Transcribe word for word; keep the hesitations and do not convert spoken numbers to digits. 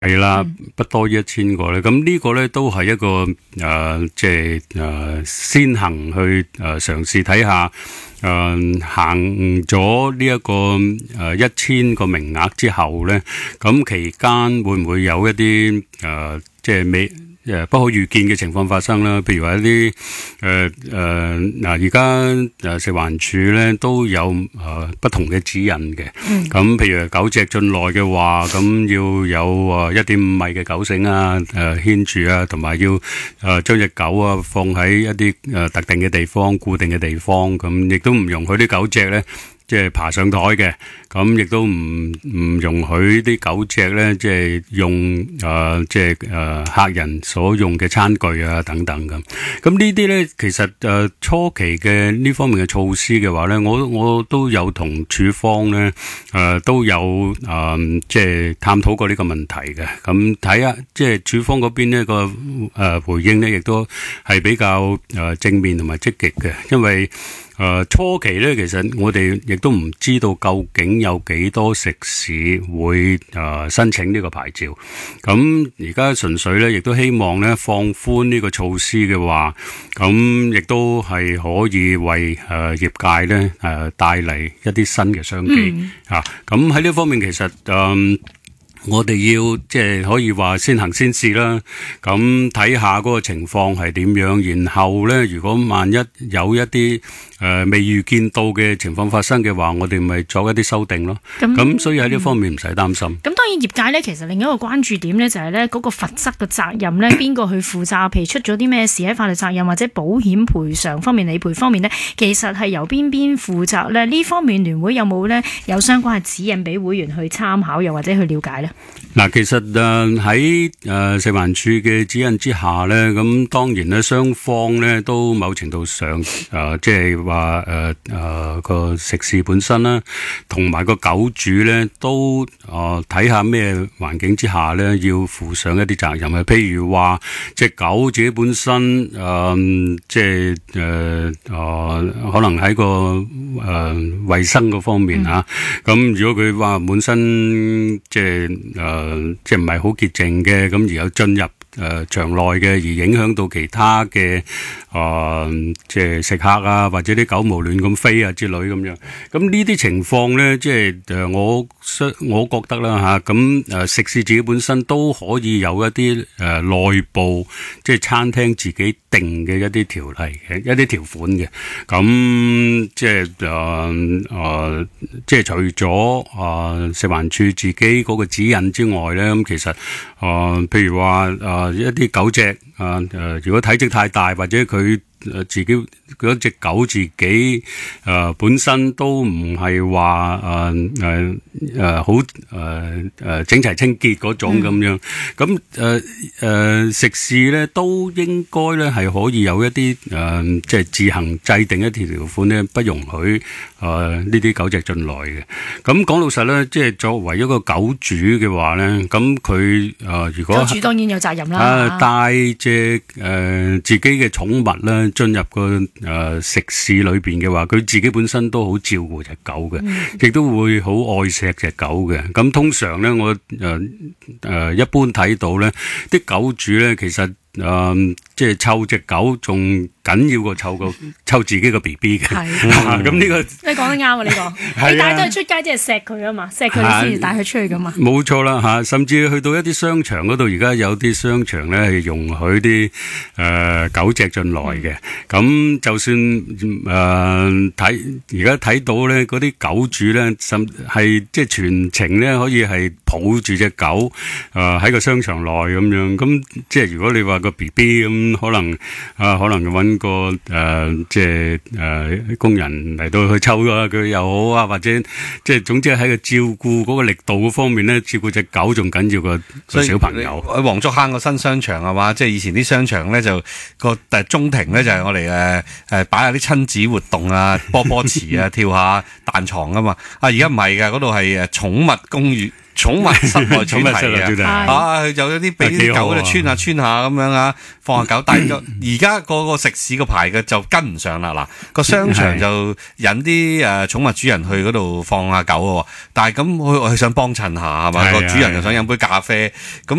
係啦，不多於一千個咧。咁呢個咧都係一個誒、呃，即係誒、呃、先行去誒嘗試睇下，誒行咗呢一個誒一千個名額之後咧，咁期間會唔會有一啲誒、呃、即係未誒不可預見嘅情況發生啦？譬如話一啲誒誒嗱，而家誒食環署咧都有誒、呃、不同嘅指引嘅。咁、嗯、譬如狗隻進內嘅話，咁要有誒一點五米嘅狗繩啊，誒、呃、牽住啊，同埋要誒將隻狗啊放喺一啲誒、呃、特定嘅地方、固定嘅地方，咁亦都唔容許啲狗隻咧。即係爬上台嘅，咁亦都唔唔容許啲狗隻咧，即係用誒、呃，即係誒、呃、客人所用嘅餐具啊等等咁。咁呢啲咧，其實誒、呃、初期嘅呢方面嘅措施嘅話咧，我我都有同署方咧誒、呃、都有誒、呃、即係探討過呢個問題嘅。咁睇下即係署方嗰邊呢個誒、呃、回應咧，亦都係比較誒正面同埋積極嘅，因為。誒、呃、初期咧，其實我哋亦都唔知道究竟有幾多食肆會誒、呃、申請呢個牌照。咁而家純粹咧，亦都希望咧放寬呢個措施嘅話，咁亦都係可以為誒、呃、業界咧誒、呃、帶嚟一啲新嘅商機、嗯、啊！咁喺呢方面其實誒。呃我哋要即係可以話先行先試啦，咁睇下嗰個情況係點樣，然後咧，如果萬一有一啲誒、呃、未預見到嘅情況發生嘅話，我哋咪作一啲修訂咯。咁咁所以喺呢方面唔使擔心。咁、 嗯、當然業界咧，其實另一個關注點咧就係咧嗰個罰則嘅責任咧，邊個去負責？譬如出咗啲咩事喺法律責任或者保險賠償方面、理賠方面咧，其實係由邊邊負責咧？呢方面聯會有冇咧有相關嘅指引俾會員去參考，又或者去了解咧？ 嗱，其實誒喺誒食環署嘅指引之下咧，咁當然咧雙方咧都某程度上誒即係話誒誒個食肆本身啦，同埋個狗主咧都誒睇下咩環境之下咧要負上一啲責任啊。譬如話隻狗自己本身誒即係誒誒可能喺個誒衛生嗰方面嚇，咁、嗯、如果佢話本身即係誒。誒、呃，即係唔係好潔淨嘅，咁而有進入誒、呃、場內嘅，而影響到其他嘅誒、呃，即係食客啊，或者啲狗毛亂咁飛啊之類咁樣。咁呢啲情況咧，即係誒我我覺得啦吓，咁誒食肆自己本身都可以有一啲誒內部即係餐廳自己定嘅一啲條例嘅一啲條款嘅。咁即係誒誒，即係除咗誒食環署自己嗰個指引之外咧，咁其實誒、呃，譬如話誒、呃、一啲狗隻啊誒、呃，如果體積太大或者佢誒自己嗰隻狗自己誒、呃、本身都唔係話誒誒誒好誒誒整齊清潔嗰種咁樣，咁誒誒食肆咧都應該咧係可以有一啲誒、呃、即係自行制定一條條款咧，不容許誒呢啲狗隻進來嘅。咁講老實咧，即係作為一個狗主嘅話咧，咁佢誒如果狗主當然有責任啦， 啊帶隻誒自己嘅寵物咧。進入個誒、呃、食肆裏邊嘅話，佢自己本身都好照顧隻狗嘅，亦、嗯、都會好愛錫隻狗嘅。咁通常咧，我誒誒、呃、一般睇到咧，啲狗主咧其實誒、呃、即係湊隻狗仲緊要過湊個湊自己個 B B 嘅。係咁呢個你講得啱啊！呢、這個你帶咗佢出街，即係錫佢啊嘛，錫佢先至帶佢出去噶嘛。冇錯啦吓，甚至去到一啲商場嗰度，而家有啲商場咧係容許啲誒、呃、狗隻進來嘅。咁、嗯、就算誒睇而家睇到咧，嗰啲狗主咧，甚係即係全程咧可以係抱住隻狗誒喺、呃、個商場內咁樣。咁即係如果你話個 B B 咁，可能啊、呃、可能搵個誒、呃、即係誒、呃、工人嚟到去湊啊佢又好啊，或者即係總之喺個照顧嗰個力度嗰方面咧，照顧隻狗仲緊要過個小朋友。 喺黃竹坑個新商場係嘛，即係以前啲商場咧就個誒中庭咧就係我哋誒誒擺下啲親子活動啊，波波池啊，跳下彈床啊嘛。啊而家唔係噶，嗰度係誒寵物公寓。寵物室內主題啊，啊，有一啲俾啲狗就穿下穿下咁樣啊，放下狗。但係而家個個食肆個牌嘅就跟唔上啦。嗱，個商場就引啲誒寵物主人去嗰度放下狗喎，但係咁佢佢想幫襯下係嘛，個主人又想飲杯咖啡咁。